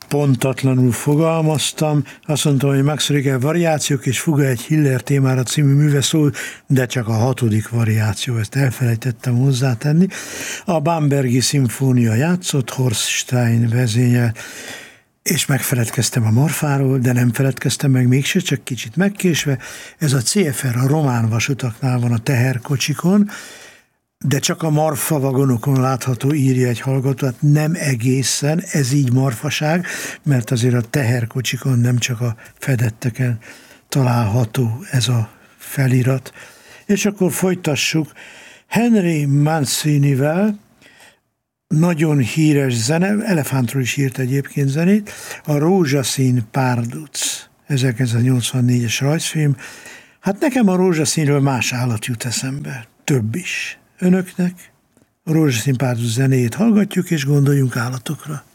pontatlanul fogalmaztam. Azt mondtam, hogy Max Reger variációk és fuga egy Hiller témára című műve szól, de csak a 6. variáció, ezt elfelejtettem hozzátenni. A Bambergi szimfónia játszott, Horst Stein vezényel, és megfeledkeztem a Marfáról, de nem feledkeztem meg mégse, csak kicsit megkésve. Ez a CFR a román vasutaknál van a teherkocsikon, de csak a marfa vagonokon látható, írja egy hallgató, hát nem egészen, ez így marfaság, mert azért a teherkocsikon nem csak a fedetteken található ez a felirat. És akkor folytassuk Henry Mancinivel, nagyon híres zene, Elefántról is írt egyébként zenét, a Rózsaszín párduc, 1984-es rajzfilm. Hát nekem a rózsaszínről más állat jut eszembe, több is. Önöknek a Rózsaszín párduc zenéjét hallgatjuk, és gondoljunk állatokra.